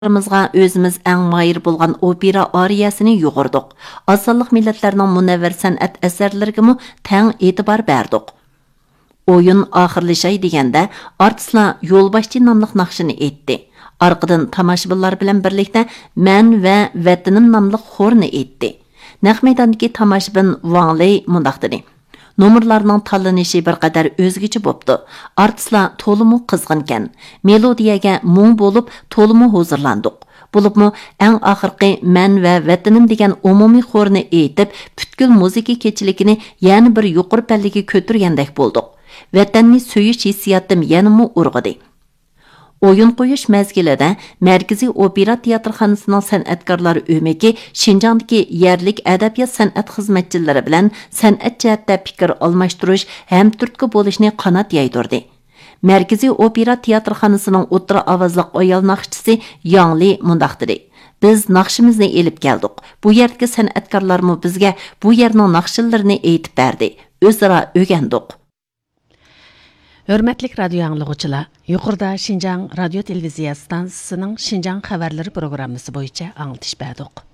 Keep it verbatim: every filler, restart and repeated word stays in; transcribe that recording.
Bizga özümüz eng mayır bolgan opera ariyasini yuğurduq. Azalıq milletlərinin munavvar san'at əsərlərinə təng e'tibor berdik. Oyun axırlaşay degəndə artistlar Yolbaşçı namlıq naqşını etdi. Arqadan tamaşabilar bilan birlikdə Mən və Vətənim namlıq xorni etdi. Naq meydandakı tamaşabin Wang Lei mundaq dedi. Номерларның талланышы bir qadar özgüçü bopdu. Artistlar tolumu qızğınken, melodiyaga muң болып, tolumu huzurlandıq. Bulubmu eng axırqı Mən və Vətənim degan umumi xorni etib, bütkül muziki keçilikini yani bir yuqur pəlliga kötürgəndək bolduq. Vətənni söyüş hissiyatim yanımı urğıdı. Oyun qo'yish mezgilida Markaziy Opera teatrxonasining san'atkorlari o'maki Shinjongdagi yerlik adabiyot san'at xizmatchilari bilan san'at jihatda fikr almashtirish ham turtki bo'lishni qanot yaydirdi. Markaziy Opera teatrxonasining o'tira ovozli ayol naqshchisi Yang Li mundaq dedi. Biz naqshimizni elib keldik. Bu yerdagi san'atkorlarmi bizga bu yerning naqshillarini aytib berdi. O'zaro o'rgandik. Hörmətlik radio anlıqçılar, yuqurda Şinjan Radio Televiziya stansiyasının Şinjan xəbərləri proqramısı boyunca anlatış berdik.